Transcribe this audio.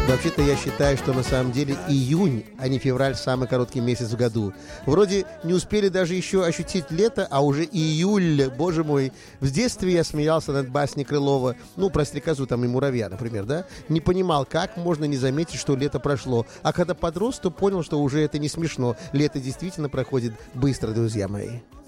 Вообще-то я считаю, что на самом деле июнь, а не февраль, самый короткий месяц в году. Вроде не успели даже еще ощутить лето, а уже июль, боже мой. В детстве я смеялся над басней Крылова, ну, про стрекозу там и муравья, например, да? Не понимал, как можно не заметить, что лето прошло. А когда подрос, то понял, что уже это не смешно. Лето действительно проходит быстро, друзья мои.